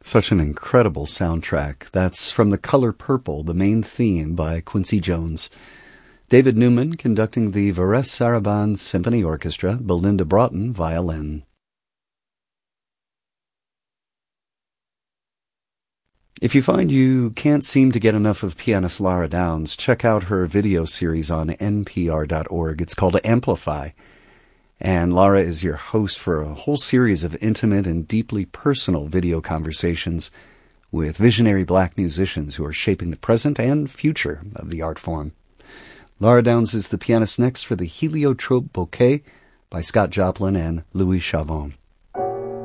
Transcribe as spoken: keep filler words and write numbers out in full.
Such an incredible soundtrack. That's from The Color Purple, the main theme by Quincy Jones. David Newman conducting the Vares Sarabande Symphony Orchestra, Belinda Broughton, violin. If you find you can't seem to get enough of pianist Lara Downs, check out her video series on N P R dot org. It's called Amplify. And Lara is your host for a whole series of intimate and deeply personal video conversations with visionary black musicians who are shaping the present and future of the art form. Lara Downs is the pianist next for the Heliotrope Bouquet by Scott Joplin and Louis Chavon.